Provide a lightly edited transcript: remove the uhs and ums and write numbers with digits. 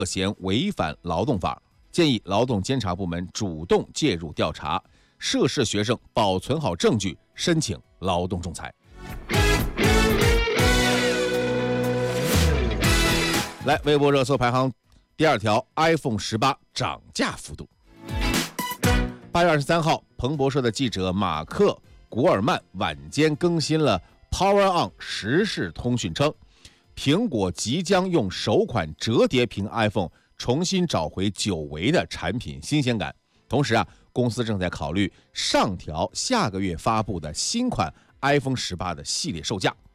涉嫌违反劳动法，建议劳动监察部门主动介入调查，涉事学生保存好证据，申请劳动仲裁。来，微博热搜排行第2条 ，iPhone 18涨价幅度。8月23号，彭博社的记者马克·古尔曼晚间更新了 Power On 时事通讯称，苹果即将用首款折叠屏 iPhone 重新找回久违的产品新鲜感。同时公司正在考虑上调下个月发布的新款 iPhone 18的系列售价。